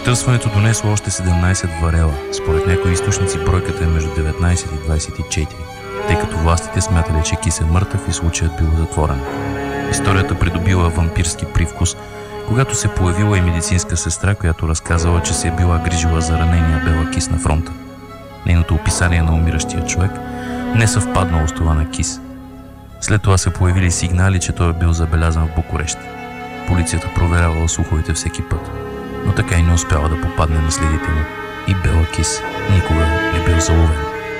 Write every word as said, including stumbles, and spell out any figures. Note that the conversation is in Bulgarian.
Претърсването донесло още седемнайсет варела. Според някои източници бройката е между деветнайсет и двайсет и четири, тъй като властите смятали, че Кис е мъртъв и случаят бил затворен. Историята придобила вампирски привкус, когато се появила и медицинска сестра, която разказала, че се е била грижила за ранения Бела Кис на фронта. Нейното описание на умиращия човек не съвпаднало с това на Кис. След това се появили сигнали, че той е бил забелязан в Букурещ. Полицията проверявала слуховете всеки път, но така и не успяла да попадне на следите му и Бела Кис никога не бил заловен.